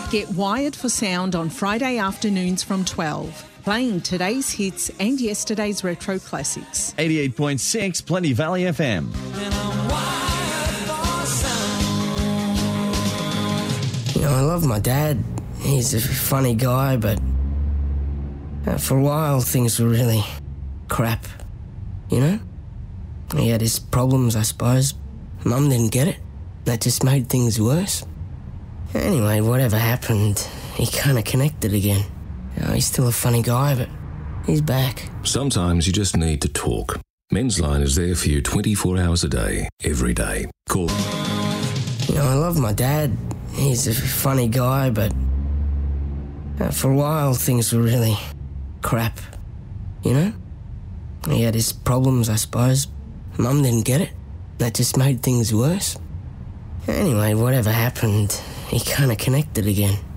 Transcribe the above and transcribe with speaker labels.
Speaker 1: Get wired for sound on Friday afternoons from 12, playing today's hits and yesterday's retro classics.
Speaker 2: 88.6 Plenty Valley FM.
Speaker 3: You know, I love my dad. He's a funny guy, but for a while things were really crap, you know? He had his problems, I suppose. Mum didn't get it. That just made things worse. Anyway, whatever happened, he kind of connected again. You know, he's still a funny guy, but he's back.
Speaker 4: Sometimes you just need to talk. Men's Line is there for you 24 hours a day, every day. Call.
Speaker 3: You know, I love my dad. He's a funny guy, but for a while things were really crap, you know? He had his problems, I suppose. Mum didn't get it. That just made things worse. Anyway, whatever happened, he kind of connected again.